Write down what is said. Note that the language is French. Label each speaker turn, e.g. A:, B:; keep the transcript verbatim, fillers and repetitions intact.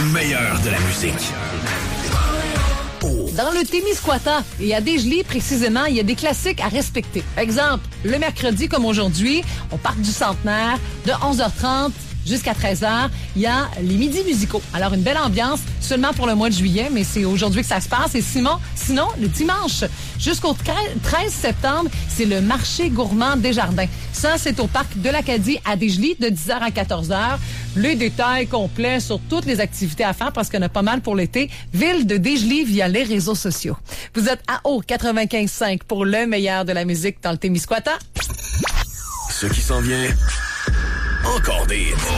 A: meilleur de la musique.
B: Dans le Témiscouata et à Desjolies, précisément, il y a des classiques à respecter. Exemple, le mercredi, comme aujourd'hui, au Parc du Centenaire, de onze heures trente jusqu'à treize heures, il y a les midis musicaux. Alors, une belle ambiance seulement pour le mois de juillet, mais c'est aujourd'hui que ça se passe. Et Simon, sinon, le dimanche, jusqu'au treize septembre, c'est le marché gourmand des jardins. Ça, c'est au Parc de l'Acadie à Desjolies, de dix heures à quatorze heures. Les détails complets sur toutes les activités à faire, parce qu'il y en a pas mal pour l'été. Ville de Desjolies via les réseaux sociaux. Vous êtes à O quatre-vingt-quinze cinq pour le meilleur de la musique dans le Témiscouata.
A: Ce qui s'en vient, encore des